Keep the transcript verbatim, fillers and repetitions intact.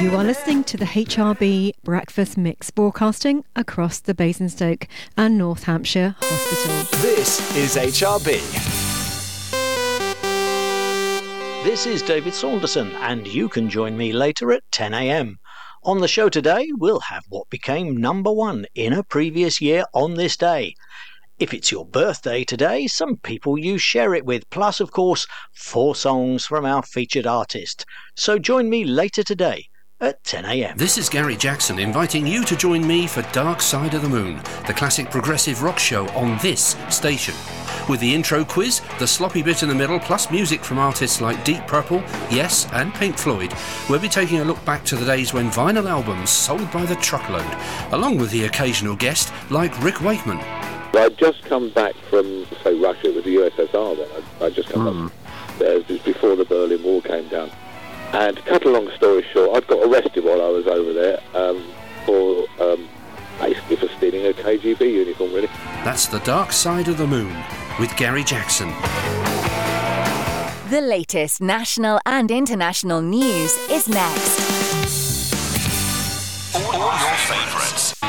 You are listening to the H R B Breakfast Mix, broadcasting across the Basingstoke and North Hampshire Hospital. This is H R B. This is David Saunderson, and you can join me later at ten a m. On the show today, we'll have what became number one in a previous year on this day. If it's your birthday today, some people you share it with, plus, of course, four songs from our featured artist. So join me later today at ten a m. This is Gary Jackson inviting you to join me for Dark Side of the Moon, the classic progressive rock show on this station. With the intro quiz, the sloppy bit in the middle, plus music from artists like Deep Purple, Yes and Pink Floyd, we'll be taking a look back to the days when vinyl albums sold by the truckload, along with the occasional guest like Rick Wakeman. I'd just come back from, say, Russia. It was the U S S R then. I'd, I'd just come Mm. back there. It was before the Berlin Wall came down. And to cut a long story short, I'd got arrested while I was over there um, for um, basically for stealing a K G B uniform, really. That's The Dark Side of the Moon with Gary Jackson. The latest national and international news is next. All your favourites.